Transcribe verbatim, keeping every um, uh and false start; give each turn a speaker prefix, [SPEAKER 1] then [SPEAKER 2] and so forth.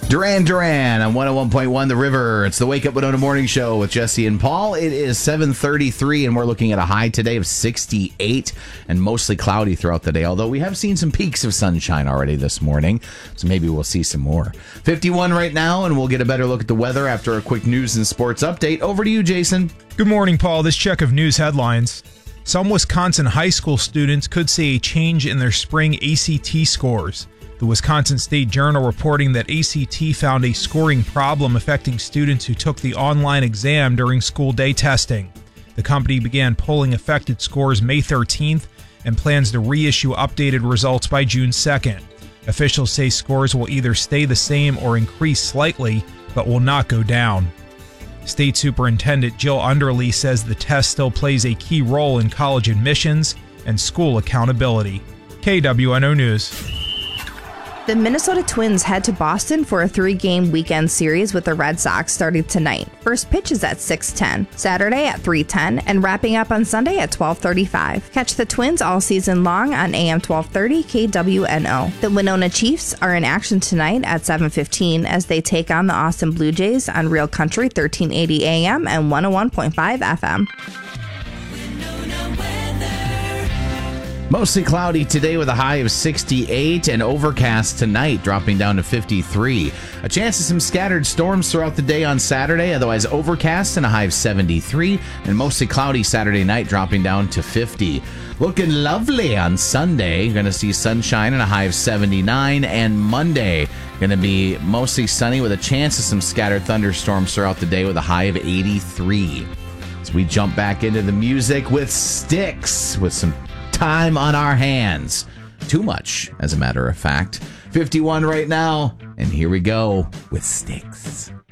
[SPEAKER 1] Duran Duran on one oh one point one The River. It's the Wake Up Winona Morning Show with Jesse and Paul. It is seven thirty-three, and we're looking at a high today of sixty-eight and mostly cloudy throughout the day, although we have seen some peaks of sunshine already this morning, so maybe we'll see some more. fifty-one right now, and we'll get a better look at the weather after a quick news and sports update. Over to you, Jason.
[SPEAKER 2] Good morning, Paul. This check of news headlines. Some Wisconsin high school students could see a change in their spring A C T scores. The Wisconsin State Journal reporting that A C T found a scoring problem affecting students who took the online exam during school day testing. The company began pulling affected scores May thirteenth and plans to reissue updated results by June second. Officials say scores will either stay the same or increase slightly, but will not go down. State Superintendent Jill Underly says the test still plays a key role in college admissions and school accountability. K W N O News.
[SPEAKER 3] The Minnesota Twins head to Boston for a three-game weekend series with the Red Sox starting tonight. First pitch is at six ten, Saturday at three ten, and wrapping up on Sunday at twelve thirty-five. Catch the Twins all season long on A M twelve thirty K W N O. The Winona Chiefs are in action tonight at seven fifteen as they take on the Austin Blue Jays on Real Country thirteen eighty A M and one oh one point five F M.
[SPEAKER 1] Mostly cloudy today with a high of sixty-eight and overcast tonight, dropping down to fifty-three. A chance of some scattered storms throughout the day on Saturday, otherwise overcast and a high of seventy-three, and mostly cloudy Saturday night, dropping down to fifty. Looking lovely on Sunday. You're going to see sunshine and a high of seventy-nine, and Monday going to be mostly sunny with a chance of some scattered thunderstorms throughout the day with a high of eighty-three. As we jump back into the music with Styx, with some time on our hands. Too much, as a matter of fact. fifty-one right now, and here we go with Styx.